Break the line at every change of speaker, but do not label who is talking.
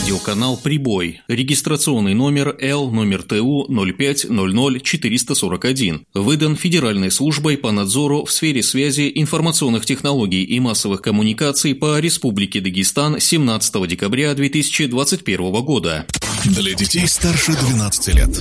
Радиоканал «Прибой». Регистрационный номер Л/ТУ 0500441. Выдан Федеральной службой по надзору в сфере связи, информационных технологий и массовых коммуникаций по Республике Дагестан 17 декабря 2021 года.
Для детей старше 12 лет.